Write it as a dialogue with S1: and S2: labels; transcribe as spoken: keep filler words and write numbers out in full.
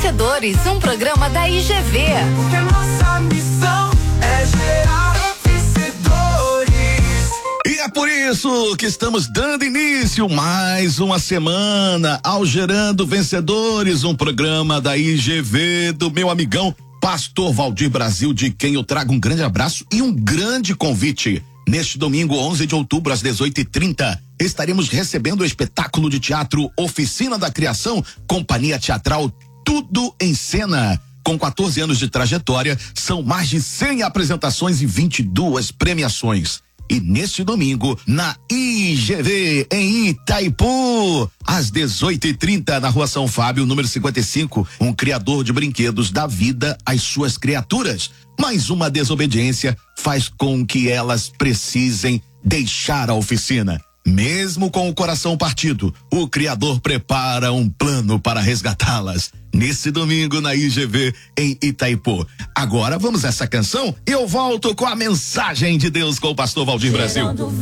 S1: Vencedores, um programa da I G V.
S2: Porque a nossa missão é gerar vencedores.
S3: E é por isso que estamos dando início mais uma semana ao Gerando Vencedores, um programa da I G V do meu amigão Pastor Valdir Brasil, de quem eu trago um grande abraço e um grande convite. Neste domingo, onze de outubro, às dezoito e trinta, estaremos recebendo o espetáculo de teatro Oficina da Criação, companhia teatral Tudo em Cena. Com quatorze anos de trajetória, são mais de cem apresentações e vinte e duas premiações. E neste domingo, na I G V, em Itaipu, às dezoito e trinta, na Rua São Fábio, número cinquenta e cinco, um criador de brinquedos dá vida às suas criaturas. Mas uma desobediência faz com que elas precisem deixar a oficina. Mesmo com o coração partido, o criador prepara um plano para resgatá-las. Nesse domingo na I G V em Itaipu. Agora vamos a essa canção e eu volto com a mensagem de Deus com o pastor Valdir Brasil.